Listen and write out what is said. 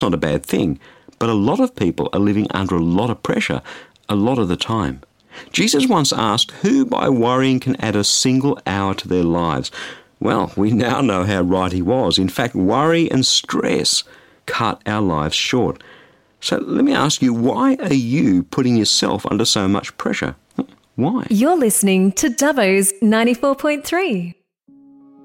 not a bad thing, but a lot of people are living under a lot of pressure a lot of the time. Jesus once asked who by worrying can add a single hour to their lives. Well, we now know how right he was. In fact, worry and stress cut our lives short. So let me ask you, why are you putting yourself under so much pressure? Why? You're listening to Dubbo's 94.3.